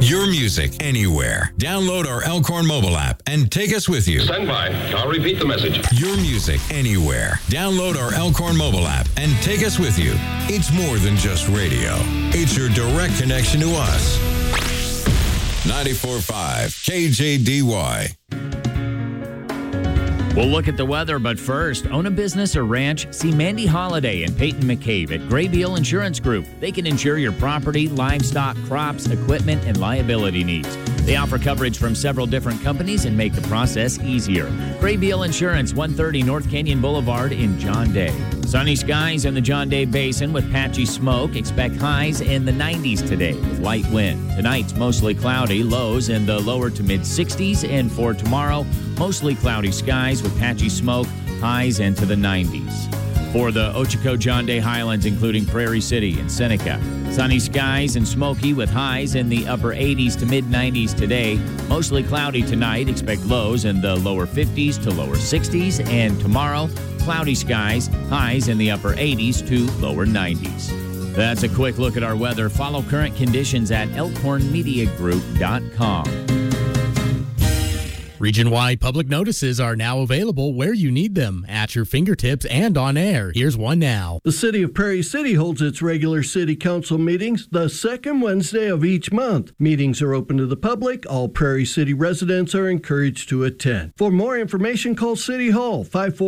Your music anywhere. Download our Elkhorn mobile app and take us with you. Stand by. I'll repeat the message. Your music anywhere. Download our Elkhorn mobile app and take us with you. It's more than just radio. It's your direct connection to us. 94.5 KJDY. We'll look at the weather, but first, own a business or ranch? See Mandy Holiday and Peyton McCabe at Graybeal Insurance Group. They can insure your property, livestock, crops, equipment, and liability needs. They offer coverage from several different companies and make the process easier. Graybeal Insurance, 130 North Canyon Boulevard in John Day. Sunny skies in the John Day Basin with patchy smoke. Expect highs in the 90s today with light wind. Tonight's mostly cloudy, lows in the lower to mid 60s. And for tomorrow, mostly cloudy skies with patchy smoke, highs into the 90s. For the Ochoco-John Day Highlands, including Prairie City and Seneca, sunny skies and smoky with highs in the upper 80s to mid 90s today. Mostly cloudy tonight. Expect lows in the lower 50s to lower 60s. And tomorrow, cloudy skies, highs in the upper 80s to lower 90s. That's a quick look at our weather. Follow current conditions at elkhornmediagroup.com. Region-wide public notices are now available where you need them, at your fingertips and on air. Here's one now. The City of Prairie City holds its regular City Council meetings the second Wednesday of each month. Meetings are open to the public. All Prairie City residents are encouraged to attend. For more information, call City Hall,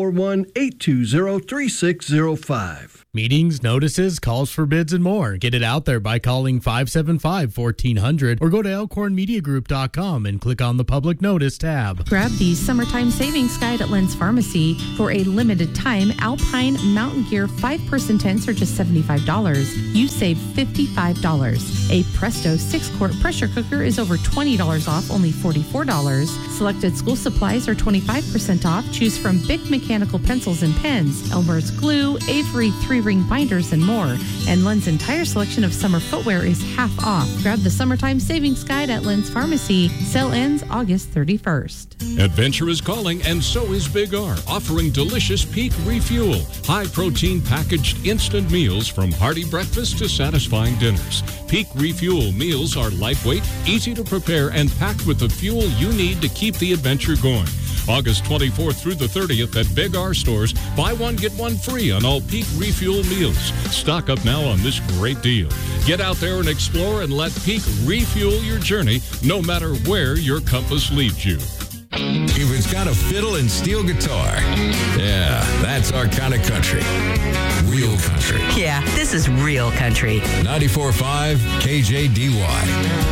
541-820-3605. Meetings, notices, calls for bids, and more. Get it out there by calling 575-1400 or go to elkhornmediagroup.com and click on the public notice tab. Grab the summertime savings guide at Len's Pharmacy. For a limited time, Alpine Mountain Gear 5-person tents are just $75. You save $55. A Presto 6-quart pressure cooker is over $20 off, only $44. Selected school supplies are 25% off. Choose from Bic mechanical pencils and pens, Elmer's glue, Avery 3-ring binders, and more. And Len's entire selection of summer footwear is half off. Grab the summertime savings guide at Len's Pharmacy. Sale ends August 31st. Adventure is calling, and so is Big R, offering delicious Peak Refuel. High-protein packaged instant meals from hearty breakfast to satisfying dinners. Peak Refuel meals are lightweight, easy to prepare, and packed with the fuel you need to keep the adventure going. August 24th through the 30th at Big R stores. Buy one, get one free on all Peak Refuel meals. Stock up now on this great deal. Get out there and explore and let Peak refuel your journey, no matter where your compass leads you. If it's got a fiddle and steel guitar, yeah, that's our kind of country. Real country. Yeah, this is real country. 94.5 KJDY.